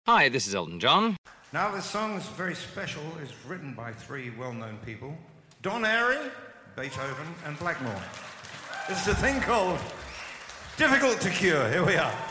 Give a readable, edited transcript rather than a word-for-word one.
Hi, this is Elton John. Now this song's very special. It's written by three well-known people. Don Airey, Beethoven, and Blackmore. It's a thing called Difficult to Cure. Here we are.